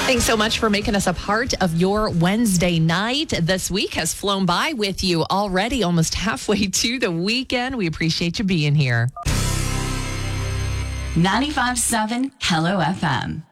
Thanks so much for making us a part of your Wednesday night. This week has flown by with you already, almost halfway to the weekend. We appreciate you being here. 95.7 Hello FM.